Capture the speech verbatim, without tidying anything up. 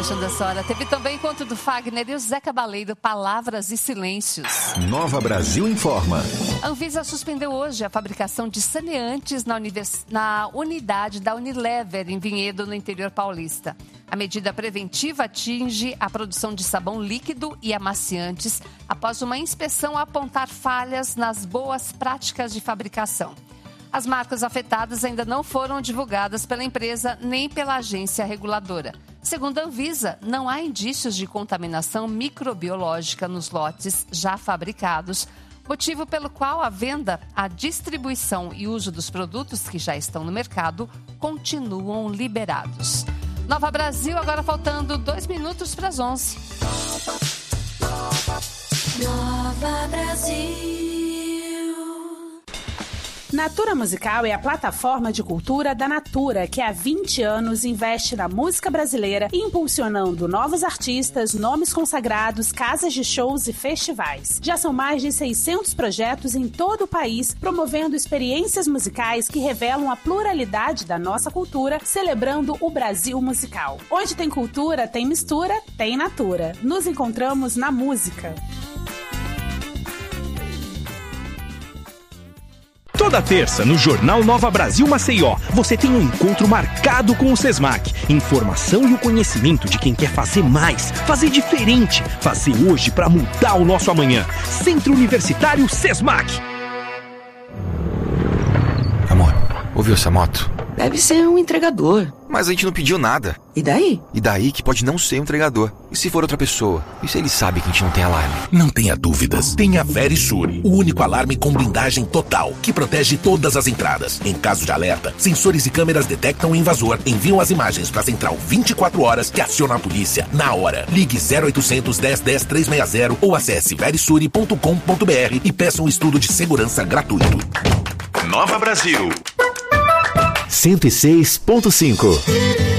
fechando essa hora. Teve também Conto do Fagner e o Zé Cabaleiro, Palavras e Silêncios. Nova Brasil informa. A Anvisa suspendeu hoje a fabricação de saneantes na, univers... na unidade da Unilever, em Vinhedo, no interior paulista. A medida preventiva atinge a produção de sabão líquido e amaciantes após uma inspeção apontar falhas nas boas práticas de fabricação. As marcas afetadas ainda não foram divulgadas pela empresa nem pela agência reguladora. Segundo a Anvisa, não há indícios de contaminação microbiológica nos lotes já fabricados, motivo pelo qual a venda, a distribuição e uso dos produtos que já estão no mercado continuam liberados. Nova Brasil, agora faltando dois minutos para as onze. Nova Brasil. Natura Musical é a plataforma de cultura da Natura, que há vinte anos investe na música brasileira, impulsionando novos artistas, nomes consagrados, casas de shows e festivais. Já são mais de seiscentos projetos em todo o país, promovendo experiências musicais que revelam a pluralidade da nossa cultura, celebrando o Brasil musical. Onde tem cultura, tem mistura, tem Natura. Nos encontramos na música. Toda terça, no Jornal Nova Brasil Maceió, você tem um encontro marcado com o SESMAC. Informação e o conhecimento de quem quer fazer mais, fazer diferente, fazer hoje para mudar o nosso amanhã. Centro Universitário SESMAC. Amor, ouviu essa moto? Deve ser um entregador. Mas a gente não pediu nada. E daí? E daí que pode não ser um entregador. E se for outra pessoa? E se ele sabe que a gente não tem alarme? Não tenha dúvidas. Tem a Verisur, o único alarme com blindagem total, que protege todas as entradas. Em caso de alerta, sensores e câmeras detectam o invasor, enviam as imagens para a central vinte e quatro horas, que aciona a polícia na hora. Ligue zero oitocentos, dez, dez, trezentos e sessenta ou acesse verisure ponto com ponto br e peça um estudo de segurança gratuito. Nova Brasil. cento e seis ponto cinco.